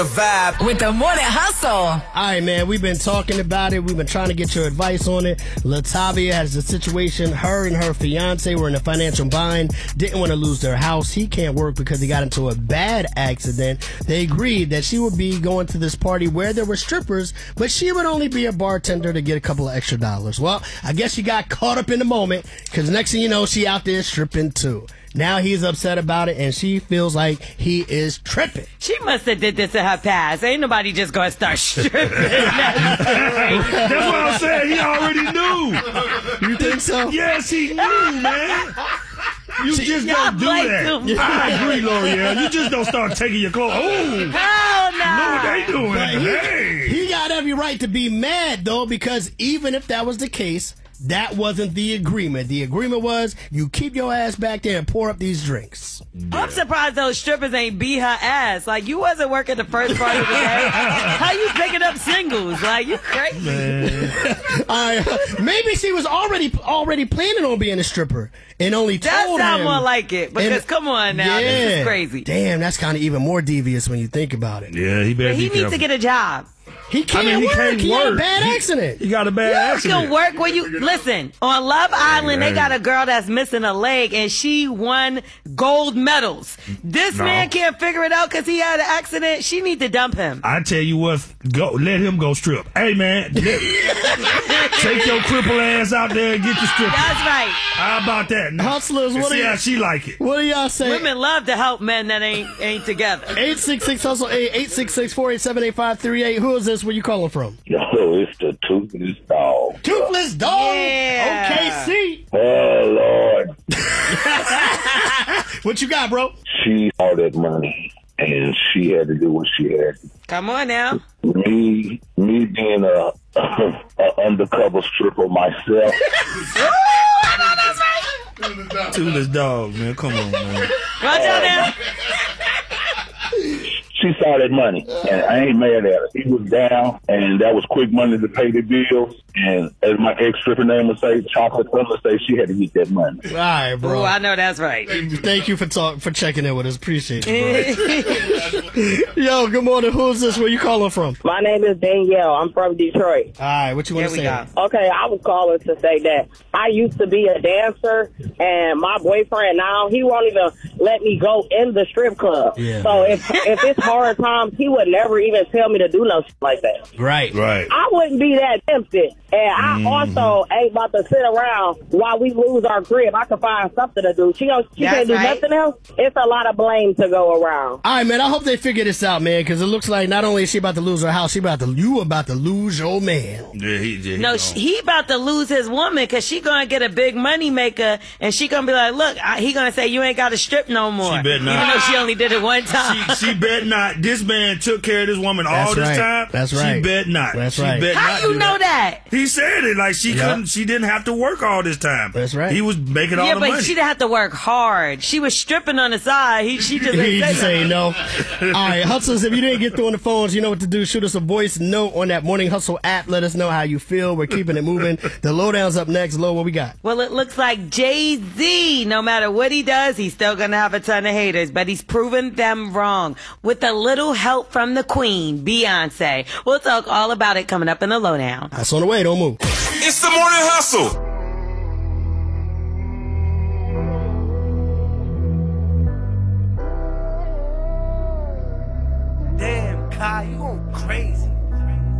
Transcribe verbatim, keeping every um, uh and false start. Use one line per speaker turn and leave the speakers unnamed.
Vibe with the Morning Hustle.
All right, man, we've been talking about it. We've been trying to get your advice on it. Latavia has a situation. Her and her fiance were in a financial bind, didn't want to lose their house. He can't work because he got into a bad accident. They agreed that she would be going to this party where there were strippers, but she would only be a bartender to get a couple of extra dollars. Well, I guess she got caught up in the moment because next thing you know, she out there stripping too. Now he's upset about it, and she feels like he is tripping.
She must have did this in her past. Ain't nobody just going to start stripping.
That's what I'm saying. He already knew.
You think so?
Yes, he knew, man. You
She,
just don't do that. I agree, L'Oreal. You just don't start taking your clothes. Oh,
hell no.
Know what they doing?
But he,
hey.
he got every right to be mad, though, because even if that was the case, that wasn't the agreement. The agreement was you keep your ass back there and pour up these drinks.
I'm surprised those strippers ain't beat her ass. Like, you wasn't working the first part of the day. How you picking up singles? Like, you crazy.
uh, maybe she was already already planning on being a stripper and only told
That sound
him.
more like it. Because,
and,
come on now,
yeah.
this is crazy.
Damn, that's kind of even more devious when you think about it.
Yeah, he better
But he
be
needs
careful.
to get a job.
He can't
I mean, he
work.
can't
he
work.
had a bad
He-
accident.
He got a bad
You
accident.
can work where you listen. On Love Island, they
hey.
got a girl that's missing a leg, and she won gold medals. This
No.
man can't figure it out because he had an accident. She need to dump him.
I tell you what, go let him go strip. Hey, man, let- take your cripple ass out there and get the stripper.
That's right.
How about that? Now?
Hustlers, what
See
do
how
you-
she like it.
What do y'all say?
Women love to help men that ain't ain't together.
eight six six hustle eight eight six six four eight seven eight five three eight. Who is this? Where you calling from?
Yo, it's the toothless dog.
Toothless dog.
Yeah.
O K C.
Oh, Lord.
What you got, bro?
She all that money, and she had to do what she had.
Come on now.
Me, me being a, a undercover stripper myself.
Toothless dog, man. Come on, man.
Watch out now.
She saw that money, and I ain't mad at her. He was down, and that was quick money to pay the bills. And as my ex-stripper name would say, Chocolate Thunder say, she had to get that money.
All right, bro.
Oh, I know that's right.
Thank you for talk for checking in with us. Appreciate you, bro. Yo, good morning. Who's this? Where you calling from?
My name is Danielle. I'm from Detroit.
All right, what you want
Here
to
we
say?
go.
Okay, I was calling to say that I used to be a dancer, and my boyfriend now, he won't even let me go in the strip club.
Yeah.
So if if it's hard times, he would never even tell me to do no shit like that.
Right.
Right.
I wouldn't be that tempted. And I also ain't about to sit around while we lose our crib. I can find something to do. She don't, she
That's
can't do
right.
nothing else. It's a lot of blame to go around.
All right, man. I hope they figure this out, man, because it looks like not only is she about to lose her house, she about to you about to lose your man.
Yeah, he, yeah, he
No,
gone.
sh- he about to lose his woman because she gonna get a big money maker, and she gonna be like, look, I, he gonna say you ain't got to strip no more.
She better not.
Even though she only did it one time.
She, she bet not. This man took care of this woman all
That's
this
right.
time.
That's right.
She bet not.
That's
she
right.
Bet
How
not
you
do
know that?
He said it like she
Yeah.
couldn't. She didn't have to work all this time.
That's right.
He was making all
Yeah,
the
but
money.
she didn't have to work hard. She was stripping on the side. He, she just
He
ain't
just
say
saying no. All right, hustlers, if you didn't get through on the phones, you know what to do. Shoot us a voice note on that Morning Hustle app. Let us know how you feel. We're keeping it moving. The lowdown's up next. Low, what we got?
Well, it looks like Jay-Z, no matter what he does, he's still going to have a ton of haters, but he's proven them wrong with a little help from the queen, Beyonce. We'll talk all about it coming up in the lowdown.
That's on the way. Don't move.
It's the Morning Hustle.
Damn, Kai, you going crazy.